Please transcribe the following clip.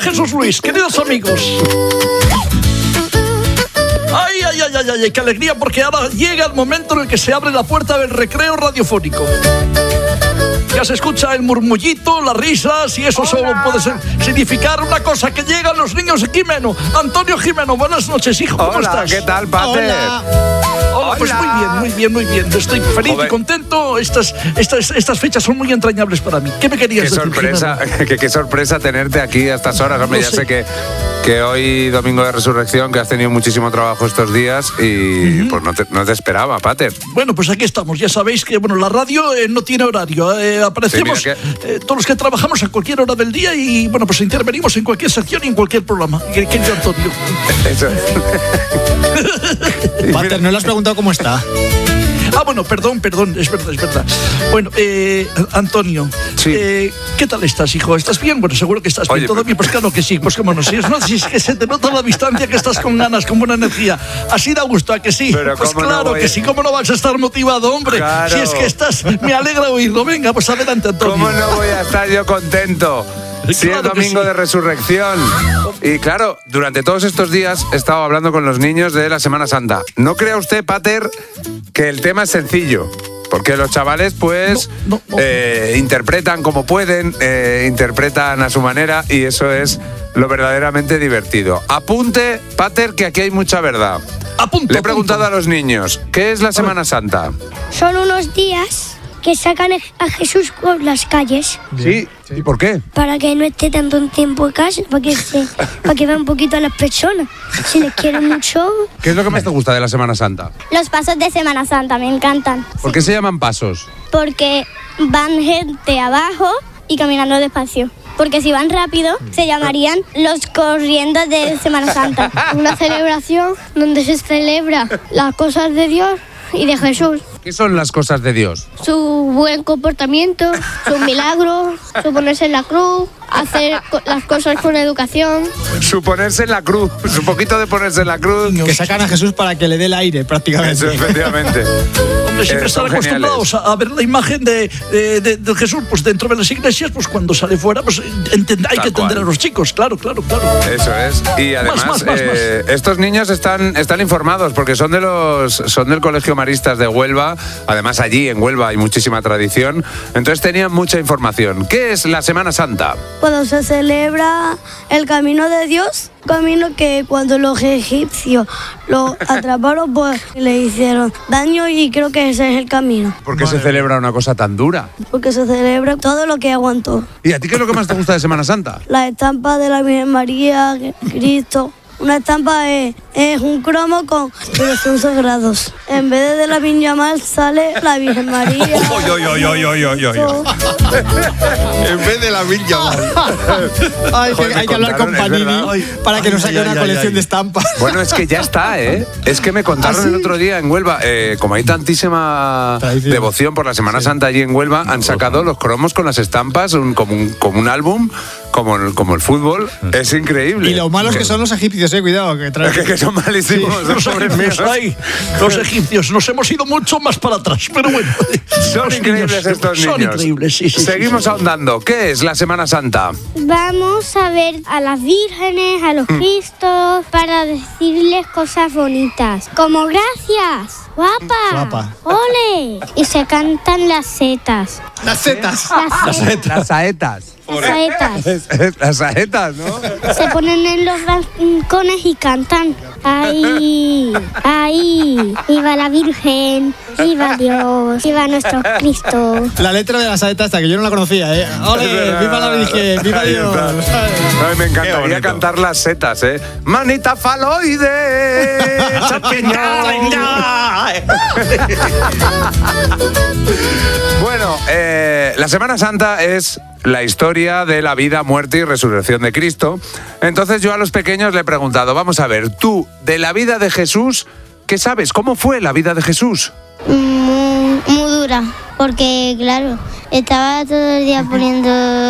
Jesús Luis, queridos amigos. Ay, qué alegría, porque ahora llega el momento en el que se abre la puerta del recreo radiofónico. Ya se escucha el murmullito, las risas, y eso solo puede significar una cosa: que llegan los niños. Jimeno, Antonio Jimeno, buenas noches, hijo, ¿cómo estás? ¿Qué tal, Pater? Hola, pues muy bien. Estoy feliz y contento. Estas fechas son muy entrañables para mí. ¿Qué me querías decir? Qué sorpresa tenerte aquí a estas horas, hombre. Ya sé que hoy, domingo de resurrección, que has tenido muchísimo trabajo estos días y pues no te esperaba, Pater. Bueno, pues aquí estamos. Ya sabéis que la radio no tiene horario. Aparecemos todos los que trabajamos a cualquier hora del día y pues intervenimos en cualquier sección y en cualquier programa. Querido Antonio. Eso. Pater, ¿no le has preguntado cómo está? Bueno, perdón, es verdad. Bueno, Antonio, sí. ¿Qué tal estás, hijo? ¿Estás bien? Bueno, seguro que estás bien. ¿Todo bien? Pues claro que sí, pues cómo no. Si es que se te nota a la distancia que estás con ganas, con buena energía. Así da gusto, ¿a que sí? Pero pues claro que sí, ¿cómo no vas a estar motivado, hombre? Claro. Si es que estás, me alegra oírlo. Venga, pues adelante, Antonio. ¿Cómo no voy a estar yo contento? Sí, claro, es domingo de resurrección. Y claro, durante todos estos días he estado hablando con los niños de la Semana Santa. No crea usted, Pater, que el tema es sencillo. Porque los chavales, pues, interpretan como pueden, interpretan a su manera, y eso es lo verdaderamente divertido. Apunte, Pater, que aquí hay mucha verdad. Le he preguntado a los niños, ¿qué es la Semana Santa? Son unos días que sacan a Jesús por las calles. Sí. ¿Y por qué? Para que no esté tanto tiempo en casa, para que vea un poquito a las personas, si les quieren mucho. ¿Qué es lo que más te gusta de la Semana Santa? Los pasos de Semana Santa, me encantan. ¿Por qué se llaman pasos? Porque van gente abajo y caminando despacio. Porque si van rápido, se llamarían los corriendo de Semana Santa. Una celebración donde se celebra las cosas de Dios y de Jesús. ¿Qué son las cosas de Dios? Su buen comportamiento, sus milagros, su ponerse en la cruz, hacer las cosas con educación. Su ponerse en la cruz, su poquito de ponerse en la cruz. Que sacan a Jesús para que le dé el aire, prácticamente. Eso, efectivamente. Hombre, siempre están acostumbrados a ver la imagen de Jesús, pues dentro de las iglesias, pues cuando sale fuera, pues hay que entender a los chicos, claro. Eso es. Y además, más. Estos niños están informados porque son del Colegio Maristas de Huelva. Además, allí en Huelva hay muchísima tradición. Entonces tenían mucha información. ¿Qué es la Semana Santa? Cuando se celebra el camino de Dios, camino que cuando los egipcios lo atraparon, pues le hicieron daño, y creo que ese es el camino. ¿Por qué se celebra una cosa tan dura? Porque se celebra todo lo que aguantó. ¿Y a ti qué es lo que más te gusta de Semana Santa? La estampa de la Virgen María, Cristo. Una estampa es un cromo pero son sagrados. En vez de la Viña Mal sale la Virgen María. En vez de la Viña Mal. Hay que hablar con Panini para que nos saque una colección de estampas. Bueno, es que ya está, ¿eh? Es que me contaron el otro día en Huelva, como hay tantísima devoción por la Semana Santa allí en Huelva, han sacado los cromos con las estampas como un álbum, como el fútbol. Es increíble. Y lo malos que son los egipcios, cuidado. Que son malísimos. Sí, los egipcios, nos hemos ido mucho más para atrás, pero bueno. Son increíbles estos niños. Son increíbles, sí. Seguimos ahondando. ¿Qué es la Semana Santa? Vamos a ver a las vírgenes, a los cristos, para decirles cosas bonitas. Como gracias, guapa, ole. Y se cantan las setas. Las setas. Las saetas. Las saetas, ¿no? Se ponen en los rincones y cantan. ¡Ay! ¡Viva la Virgen! ¡Viva Dios! ¡Viva nuestro Cristo! La letra de la saeta esta, que yo no la conocía, ¿eh? ¡Ole! ¡Viva la Virgen! ¡Viva Dios! Ay, me encantaría cantar las setas, ¿eh? ¡Manita faloide! Bueno, la Semana Santa es la historia de la vida, muerte y resurrección de Cristo. Entonces yo a los pequeños le he preguntado, vamos a ver, tú, de la vida de Jesús, ¿qué sabes? ¿Cómo fue la vida de Jesús? Muy dura, porque claro, estaba todo el día poniendo